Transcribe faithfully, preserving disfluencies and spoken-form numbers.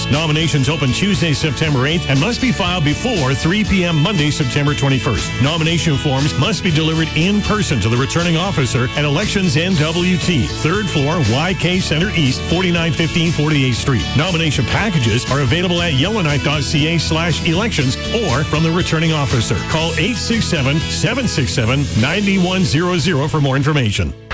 Nominations open Tuesday, September eighth and must be filed before three p.m. Monday, September twenty-first. Nomination forms must be delivered in person to the returning officer at Elections N W T, third floor, Y K Center East, forty-nine fifteen forty-eighth Street. Nomination packages are available at yellowknife.ca slash elections or from the returning officer. Call eight six seven, seven six seven, nine one zero zero for more information.